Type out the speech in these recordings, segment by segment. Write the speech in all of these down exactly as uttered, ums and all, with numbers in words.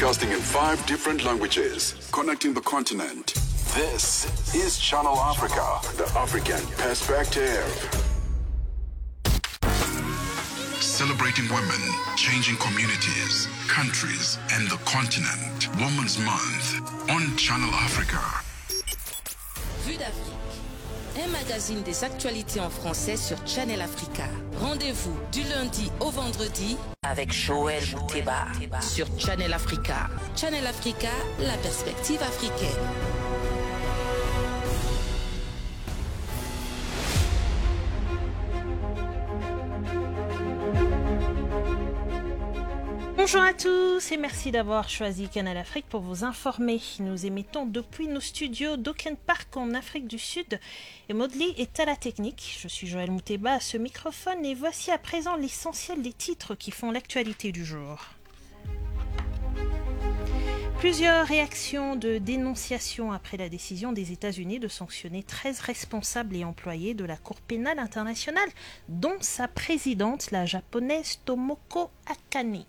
broadcasting in five different languages, connecting the continent. This is Channel Africa, the African perspective. Celebrating women, changing communities, countries, and the continent. Women's Month on Channel Africa. Vue d'Afrique. Un magazine des actualités en français sur Channel Africa. Rendez-vous du lundi au vendredi avec Joël Mouteba sur Channel Africa. Channel Africa, la perspective africaine. Bonjour à tous et merci d'avoir choisi Canal Afrique pour vous informer. Nous émettons depuis nos studios d'Auckland Park en Afrique du Sud et Maudley est à la technique. Je suis Joël Mouteba à ce microphone et voici à présent l'essentiel des titres qui font l'actualité du jour. Plusieurs réactions de dénonciation après la décision des États-Unis de sanctionner treize responsables et employés de la Cour pénale internationale, dont sa présidente, la japonaise Tomoko Akane.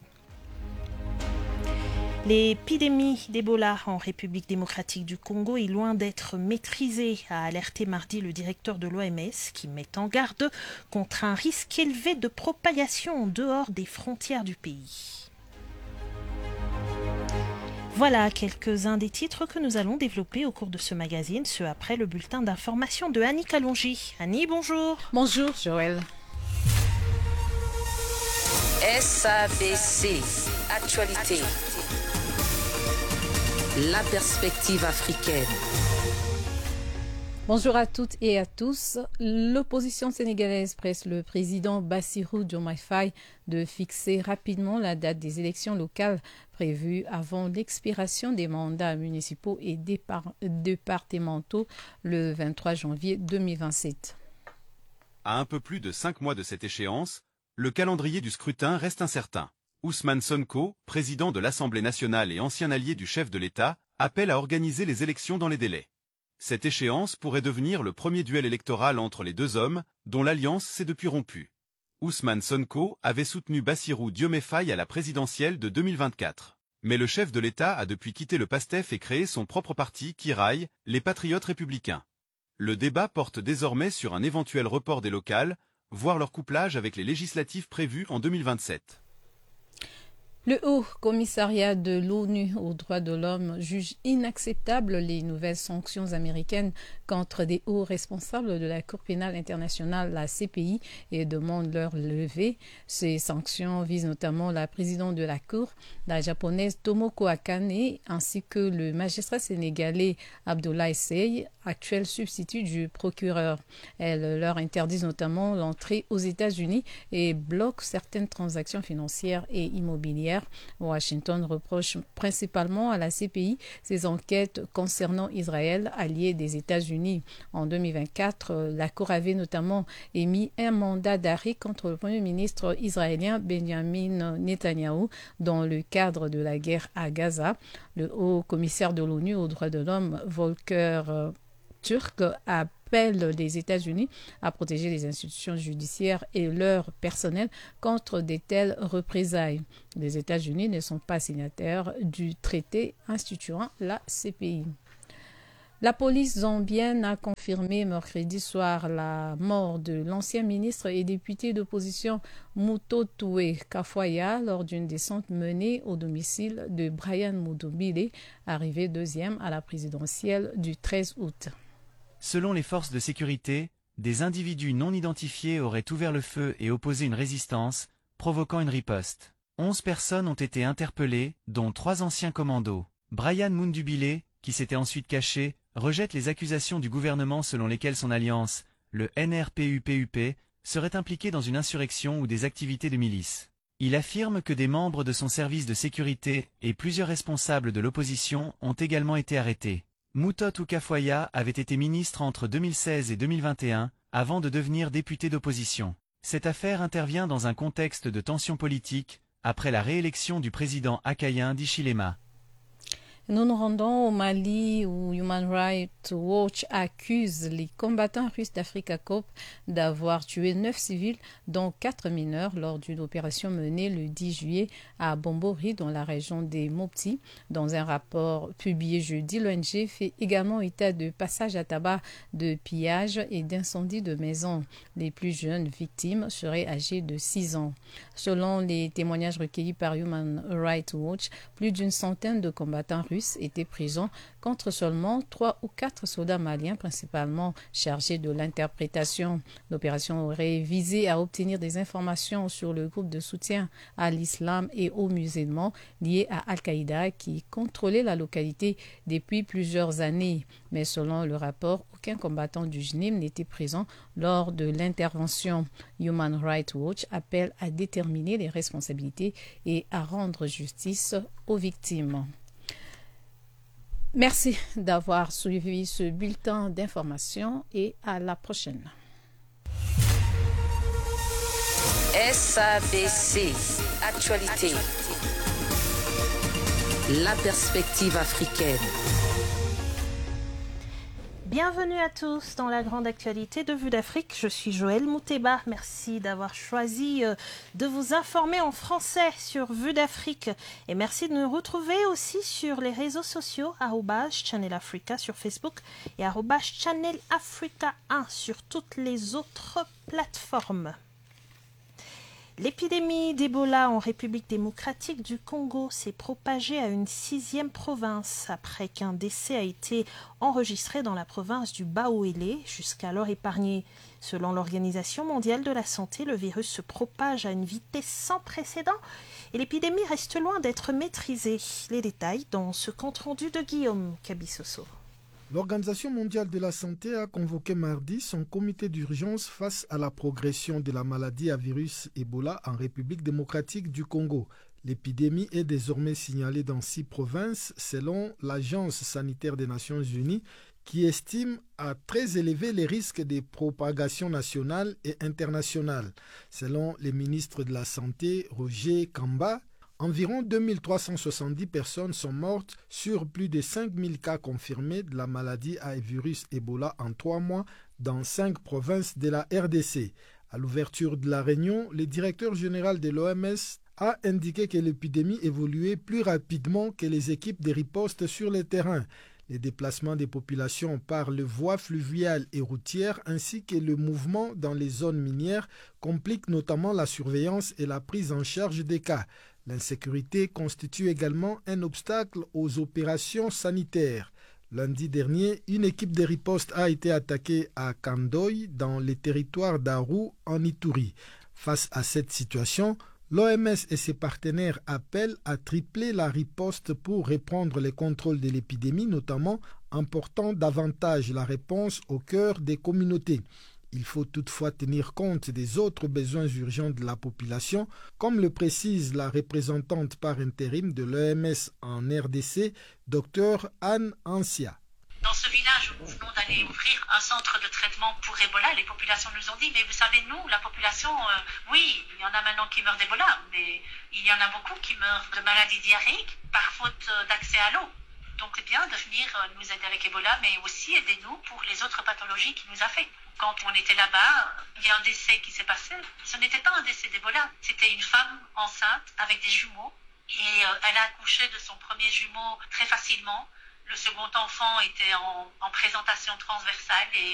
L'épidémie d'Ebola en République démocratique du Congo est loin d'être maîtrisée, a alerté mardi le directeur de l'O M S qui met en garde contre un risque élevé de propagation en dehors des frontières du pays. Voilà quelques-uns des titres que nous allons développer au cours de ce magazine, ce après le bulletin d'information de Annie Kalonji. Annie, bonjour. Bonjour Joël. S A B C, actualité. La perspective africaine. Bonjour à toutes et à tous. L'opposition sénégalaise presse le président Bassirou Diomaye Faye de fixer rapidement la date des élections locales prévues avant l'expiration des mandats municipaux et départementaux le vingt-trois janvier deux mille vingt-sept. À un peu plus de cinq mois de cette échéance, le calendrier du scrutin reste incertain. Ousmane Sonko, président de l'Assemblée nationale et ancien allié du chef de l'État, appelle à organiser les élections dans les délais. Cette échéance pourrait devenir le premier duel électoral entre les deux hommes, dont l'alliance s'est depuis rompue. Ousmane Sonko avait soutenu Bassirou Diomaye Faye à la présidentielle de deux mille vingt-quatre. Mais le chef de l'État a depuis quitté le PASTEF et créé son propre parti qui raille, les Patriotes républicains. Le débat porte désormais sur un éventuel report des locales, voire leur couplage avec les législatives prévues en deux mille vingt-sept. Le Haut Commissariat de l'ONU aux droits de l'homme juge inacceptables les nouvelles sanctions américaines contre des hauts responsables de la Cour pénale internationale, la C P I, et demande leur levée. Ces sanctions visent notamment la présidente de la Cour, la japonaise Tomoko Akane, ainsi que le magistrat sénégalais Abdoulaye Seye, actuel substitut du procureur. Elles leur interdisent notamment l'entrée aux États-Unis et bloquent certaines transactions financières et immobilières. Washington reproche principalement à la C P I ses enquêtes concernant Israël, allié des États-Unis. En deux mille vingt-quatre, la Cour avait notamment émis un mandat d'arrêt contre le Premier ministre israélien Benjamin Netanyahou dans le cadre de la guerre à Gaza. Le haut commissaire de l'ONU aux droits de l'homme, Volker Turk, appelle les États-Unis à protéger les institutions judiciaires et leur personnel contre de telles représailles. Les États-Unis ne sont pas signataires du traité instituant la C P I. La police zambienne a confirmé mercredi soir la mort de l'ancien ministre et député d'opposition Mutotwe Kafoya lors d'une descente menée au domicile de Brian Mudubile, arrivé deuxième à la présidentielle du treize août. Selon les forces de sécurité, des individus non identifiés auraient ouvert le feu et opposé une résistance, provoquant une riposte. Onze personnes ont été interpellées, dont trois anciens commandos. Brian Mundubile, qui s'était ensuite caché, rejette les accusations du gouvernement selon lesquelles son alliance, le N R P U P U P, serait impliquée dans une insurrection ou des activités de milice. Il affirme que des membres de son service de sécurité et plusieurs responsables de l'opposition ont également été arrêtés. Mutotu Kafoya avait été ministre entre deux mille seize et deux mille vingt et un, avant de devenir député d'opposition. Cette affaire intervient dans un contexte de tension politique, après la réélection du président Hakainde Hichilema. Nous nous rendons au Mali où Human Rights Watch accuse les combattants russes d'Africa Corps d'avoir tué neuf civils, dont quatre mineurs, lors d'une opération menée le dix juillet à Bombori, dans la région des Mopti. Dans un rapport publié jeudi, l'O N G fait également état de passages à tabac, de pillages et d'incendies de maisons. Les plus jeunes victimes seraient âgées de six ans. Selon les témoignages recueillis par Human Rights Watch, plus d'une centaine de combattants russes étaient présents contre seulement trois ou quatre soldats maliens, principalement chargés de l'interprétation. L'opération aurait visé à obtenir des informations sur le groupe de soutien à l'islam et aux musulmans lié à Al-Qaïda qui contrôlait la localité depuis plusieurs années. Mais selon le rapport, aucun combattant du J N I M n'était présent lors de l'intervention. Human Rights Watch appelle à déterminer les responsabilités et à rendre justice aux victimes. Merci d'avoir suivi ce bulletin d'information et à la prochaine. S A B C, actualité. La perspective africaine. Bienvenue à tous dans la grande actualité de Vue d'Afrique. Je suis Joël Mouteba. Merci d'avoir choisi de vous informer en français sur Vue d'Afrique. Et merci de nous retrouver aussi sur les réseaux sociaux, arobase Channel Africa sur Facebook et arobase Channel Africa un sur toutes les autres plateformes. L'épidémie d'Ebola en République démocratique du Congo s'est propagée à une sixième province après qu'un décès a été enregistré dans la province du Bas-Ouélé, jusqu'alors épargnée. Selon l'Organisation mondiale de la santé, le virus se propage à une vitesse sans précédent et l'épidémie reste loin d'être maîtrisée. Les détails dans ce compte-rendu de Guillaume Kabissoso. L'Organisation mondiale de la santé a convoqué mardi son comité d'urgence face à la progression de la maladie à virus Ebola en République démocratique du Congo. L'épidémie est désormais signalée dans six provinces selon l'Agence sanitaire des Nations Unies qui estime à très élevé les risques de propagation nationale et internationale. Selon le ministre de la Santé, Roger Kamba, environ deux mille trois cent soixante-dix personnes sont mortes sur plus de cinq mille cas confirmés de la maladie à virus Ebola en trois mois dans cinq provinces de la R D C. À l'ouverture de la réunion, le directeur général de l'O M S a indiqué que l'épidémie évoluait plus rapidement que les équipes de riposte sur le terrain. Les déplacements des populations par les voies fluviales et routières ainsi que le mouvement dans les zones minières compliquent notamment la surveillance et la prise en charge des cas. L'insécurité constitue également un obstacle aux opérations sanitaires. Lundi dernier, une équipe de riposte a été attaquée à Kandoy, dans les territoires d'Aru, en Ituri. Face à cette situation, l'O M S et ses partenaires appellent à tripler la riposte pour reprendre le contrôle de l'épidémie, notamment en portant davantage la réponse au cœur des communautés. Il faut toutefois tenir compte des autres besoins urgents de la population, comme le précise la représentante par intérim de l'O M S en R D C, Dr Anne Ancia. Dans ce village où nous venons d'aller ouvrir un centre de traitement pour Ebola, les populations nous ont dit, mais vous savez, nous, la population, euh, oui, il y en a maintenant qui meurent d'Ebola, mais il y en a beaucoup qui meurent de maladies diarrhéiques par faute d'accès à l'eau. Donc c'est bien de venir nous aider avec Ebola, mais aussi aidez-nous pour les autres pathologies qui nous affectent. Quand on était là-bas, il y a un décès qui s'est passé. Ce n'était pas un décès d'Ebola, c'était une femme enceinte avec des jumeaux et euh, elle a accouché de son premier jumeau très facilement. Le second enfant était en, en présentation transversale et